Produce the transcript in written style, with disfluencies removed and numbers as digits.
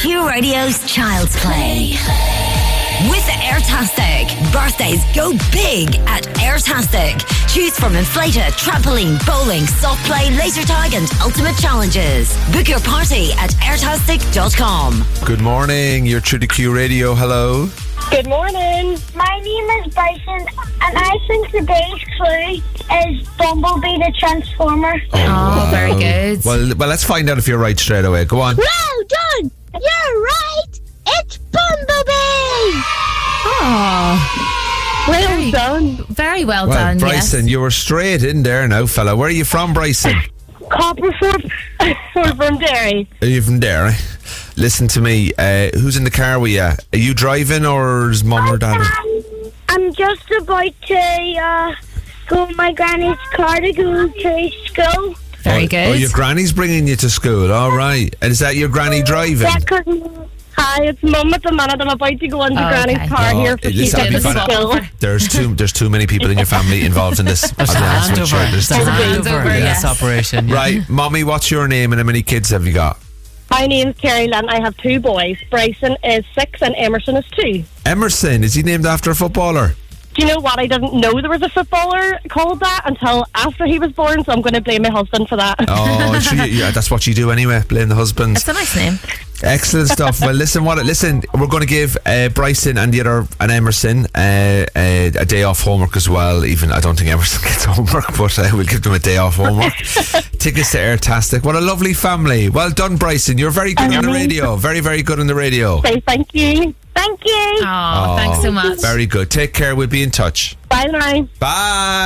Q Radio's Child's Play. With Airtastic, birthdays go big at Airtastic. Choose from inflator, trampoline, bowling, soft play, laser tag and ultimate challenges. Book your party at airtastic.com. Good morning, you're through to Q Radio, hello. Good morning. My name is Bryson, and I think today's clue is Bumblebee the Transformer. Oh, very good. Well, let's find out if you're right straight away. Go on. Well done! You're right! It's Bumblebee! Oh, Well done. very well Well, done. Bryson, you were straight in there now, fella. Where are you from, Bryson? Copperford. We're from Derry. Are you from there? Eh? Listen to me. Who's in the car with you? Are you driving or is mum or dad? I'm just about to go in my granny's car to go to school. Very Oh, good. your granny's bringing you to school. All right. And is that your granny driving? Yeah, 'cause Hi, it's Mum at the minute. I'm about to go into Oh, Granny's okay. car Oh, here for this she's will at be the fun. school. There's too many people in your family involved in this. I'll be honest with you. There's There's too a many. handover, Yes, yes. operation. Yeah. Right, mommy, what's your name and how many kids have you got? My name's Kerry Lynn. I have two boys. Bryson is 6 and Emerson is 2. Emerson, is he named after a footballer? Do you know what? I didn't know there was a footballer called that until after he was born, so I'm going to blame my husband for that. Oh, sure, yeah, that's what you do anyway. Blame the husband. It's a nice name. Excellent stuff. Well, listen, we're going to give Bryson and the other and Emerson a day off homework as well. Even I don't think Emerson gets homework, but we'll give them a day off homework. Tickets to Airtastic. What a lovely family. Well done, Bryson. You're very good on the radio. Very, very good on the radio. Say thank you. Thank you. Oh, thanks so much. Very good. Take care. We'll be in touch. Bye now. Bye.